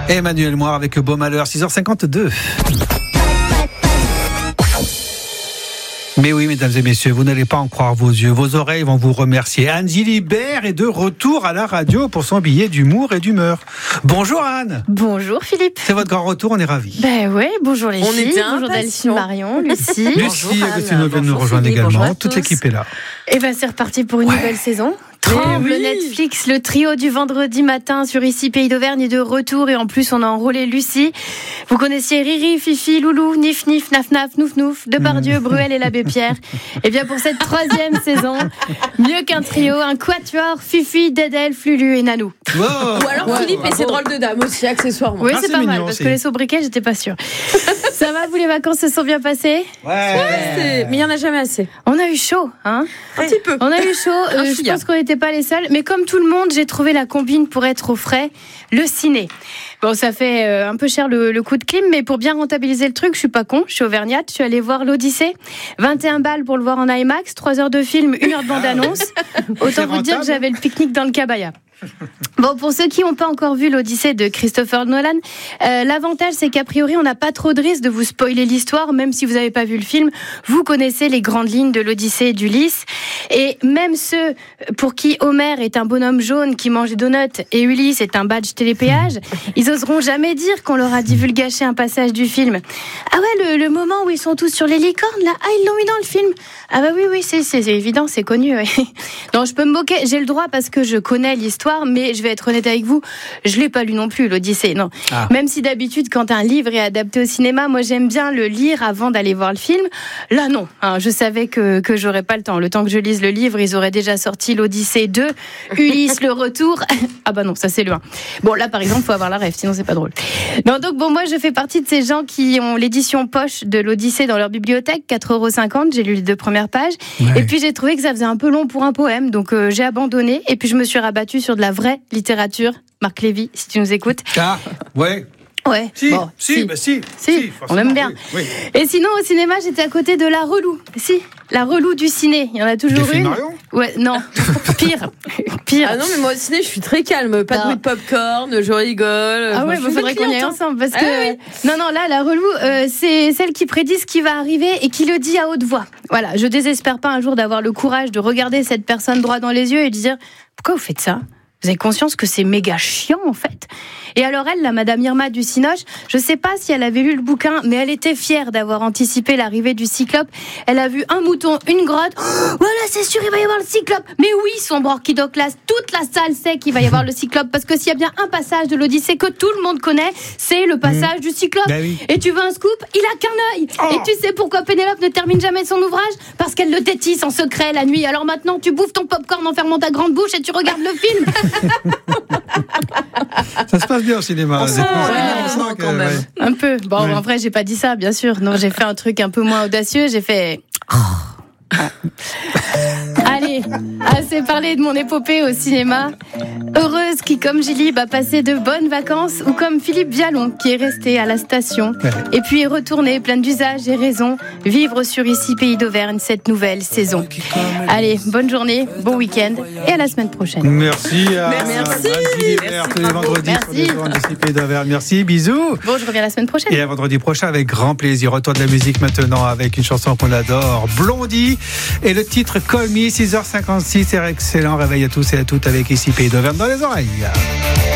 Emmanuel Moire avec Beau Malheur, 6h52. Mais oui, mesdames et messieurs, vous n'allez pas en croire vos yeux. Vos oreilles vont vous remercier. Anne Gilibert est de retour à la radio pour son billet d'humour et d'humeur. Bonjour Anne. Bonjour Philippe. C'est votre grand retour, on est ravis. Ben ouais, bonjour les filles. Bonjour Delphine, Marion, Lucie. Lucie vient nous rejoindre également. Toute l'équipe est là. Et ben c'est reparti pour une nouvelle saison. Le Netflix, le trio du vendredi matin sur Ici Pays d'Auvergne est de retour et en plus on a enrôlé Lucie. Vous connaissiez Riri, Fifi, Loulou, Nif Nif, Naf Naf, Nouf Nouf, Depardieu, Bruel et l'abbé Pierre. Et bien pour cette 3e saison, mieux qu'un trio, un quatuor, Fifi, Dédel, Flulu et Nanou. Wow. Ou alors Philippe et ses drôles de dames aussi accessoirement. Oui, c'est pas mal parce que les sobriquets j'étais pas sûre. Ça va, vous les vacances se sont bien passées? Ouais. Mais il y en a jamais assez. On a eu chaud, hein? Un petit peu. On a eu chaud, je pense qu'on n'était pas les seuls, mais comme tout le monde, j'ai trouvé la combine pour être au frais, le ciné. Bon, ça fait un peu cher le coup de clim, mais pour bien rentabiliser le truc, je suis pas con, je suis auvergnate, je suis allée voir l'Odyssée, 21 balles pour le voir en IMAX, 3 heures de film, 1 heure de bande-annonce. Autant vous dire que j'avais le pique-nique dans le cabaya. Bon, pour ceux qui n'ont pas encore vu l'Odyssée de Christopher Nolan, l'avantage c'est qu'a priori on n'a pas trop de risque de vous spoiler l'histoire, même si vous n'avez pas vu le film, vous connaissez les grandes lignes de l'Odyssée d'Ulysse, et même ceux pour qui Homer est un bonhomme jaune qui mange des donuts et Ulysse est un badge télépéage, ils oseront jamais dire qu'on leur a divulgaché un passage du film. Ah ouais, le moment où ils sont tous sur les licornes là, ah ils l'ont mis dans le film. Ah bah oui, c'est évident, c'est connu. Ouais. Non, je peux me moquer, j'ai le droit parce que je connais l'histoire, mais je vais être honnête avec vous, je l'ai pas lu non plus, l'Odyssée, non. Même si d'habitude, quand un livre est adapté au cinéma, moi j'aime bien le lire avant d'aller voir le film. Là, non. Je savais que j'aurais pas le temps. Le temps que je lise le livre, ils auraient déjà sorti l'Odyssée 2, Ulysse, le retour. Ah bah non, ça c'est loin. Bon, là par exemple, faut avoir la rêve, sinon c'est pas drôle. Non, donc bon, moi je fais partie de ces gens qui ont l'édition poche de l'Odyssée dans leur bibliothèque, 4,50 €. J'ai lu les 2 premières pages. Ouais. Et puis j'ai trouvé que ça faisait un peu long pour un poème, donc j'ai abandonné. Et puis je me suis rabattue sur de la vraie littérature. Marc Lévy, si tu nous écoutes. Ah, ouais. Ouais. Si, bon, si, on aime bien. Oui. Et sinon, au cinéma, j'étais à côté de la relou. Si, la relou du ciné. Il y en a toujours une. Marion ? Ouais, non. Pire. Ah non, mais moi au ciné, je suis très calme. Pas de bruit de popcorn, je rigole. Ah ouais, il faudrait qu'on y aille ensemble. Parce que. Non, là, la relou, c'est celle qui prédit ce qui va arriver et qui le dit à haute voix. Voilà, je désespère pas un jour d'avoir le courage de regarder cette personne droit dans les yeux et de dire pourquoi vous faites ça ? Vous avez conscience que c'est méga chiant, en fait. Et alors elle, la Madame Irma du Cinoche, je sais pas si elle avait lu le bouquin, mais elle était fière d'avoir anticipé l'arrivée du Cyclope. Elle a vu un mouton, une grotte. Oh, voilà, c'est sûr, il va y avoir le Cyclope. Mais oui, son Borkidoclas, toute la salle sait qu'il va y avoir le Cyclope, parce que s'il y a bien un passage de l'Odyssée que tout le monde connaît, c'est le passage du Cyclope. Ben oui. Et tu veux un scoop ? Il a qu'un œil. Oh. Et tu sais pourquoi Pénélope ne termine jamais son ouvrage ? Parce qu'elle le tétisse en secret la nuit. Alors maintenant, tu bouffes ton popcorn en fermant ta grande bouche et tu regardes le film. Ça se passe bien au cinéma. Quand même. Ouais. Un peu. Bon, en vrai, j'ai pas dit ça, bien sûr. Non, j'ai fait un truc un peu moins audacieux. J'ai fait. Allez, assez parlé de mon épopée au cinéma. Heureuse qui, comme Gilib, a passé de bonnes vacances, ou comme Philippe Vialon, qui est resté à la station, et puis est retourné, plein d'usages et raisons, vivre sur Ici Pays d'Auvergne cette nouvelle saison. Allez, bonne journée, bon week-end, et à la semaine prochaine. Merci. Merci. Tous les vendredis sur les ondes d'Ici Pays d'Auvergne. Merci, bisous. Bon, je reviens la semaine prochaine. Et à vendredi prochain avec grand plaisir. Retour de la musique maintenant avec une chanson qu'on adore, Blondie, et le titre Call Me, 6h56, c'est excellent. Réveil à tous et à toutes avec Ici Pays d'Auvergne dans les oreilles.